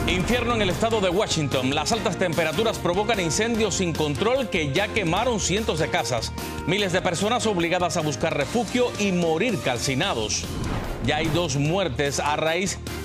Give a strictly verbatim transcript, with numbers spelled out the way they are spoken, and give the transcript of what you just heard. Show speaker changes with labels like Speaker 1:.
Speaker 1: Infierno en el estado de Washington. Las altas temperaturas provocan incendios sin control que ya quemaron cientos de casas. Miles de personas obligadas a buscar refugio y morir calcinados. Ya hay dos muertes a raíz